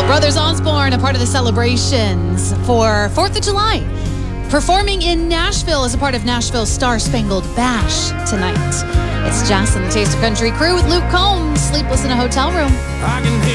Brothers Osborne, a part of the celebrations for 4th of July, performing in Nashville as a part of Nashville's Star Spangled Bash tonight. It's Jess and the Taste of Country crew with Luke Combs, Sleepless in a Hotel Room.